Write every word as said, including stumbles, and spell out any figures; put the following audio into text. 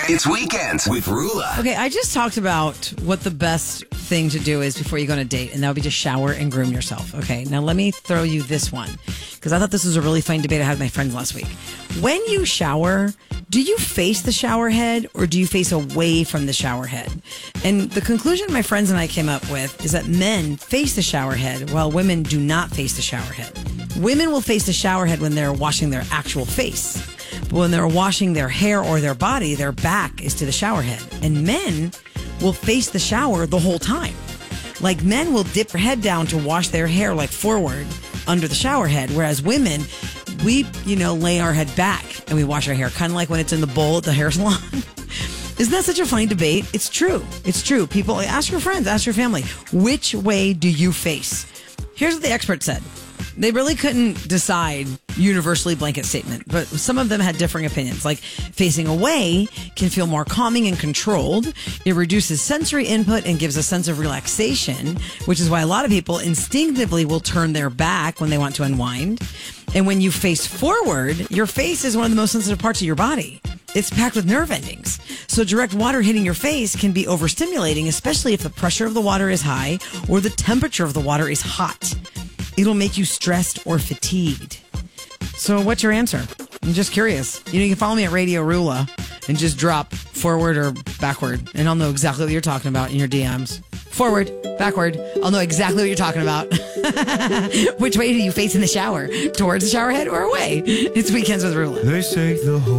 It's Weekends with Rula. Okay, I just talked about what the best thing to do is before you go on a date, and that would be to shower and groom yourself. Okay, now let me throw you this one, because I thought this was a really fun debate I had with my friends last week. When you shower, do you face the shower head or do you face away from the shower head? And the conclusion my friends and I came up with is that men face the shower head while women do not face the shower head. Women will face the shower head when they're washing their actual face. But when they're washing their hair or their body, their back is to the shower head. And men will face the shower the whole time. Like men will dip their head down to wash their hair like forward under the shower head, whereas women, we, you know, lay our head back and we wash our hair, kind of like when it's in the bowl at the hair salon. Isn't that such a funny debate? It's true. It's true. People, ask your friends, ask your family, which way do you face? Here's what the expert said. They really couldn't decide universally blanket statement, but some of them had differing opinions. Like facing away can feel more calming and controlled. It reduces sensory input and gives a sense of relaxation, which is why a lot of people instinctively will turn their back when they want to unwind. And when you face forward, your face is one of the most sensitive parts of your body. It's packed with nerve endings. So direct water hitting your face can be overstimulating, especially if the pressure of the water is high or the temperature of the water is hot. It'll make you stressed or fatigued. So what's your answer? I'm just curious. You know, you can follow me at Radio Rula and just drop forward or backward, and I'll know exactly what you're talking about in your D Ms. Forward, backward, I'll know exactly what you're talking about. Which way do you face in the shower? Towards the shower head or away? It's Weekends with Rula. They say the whole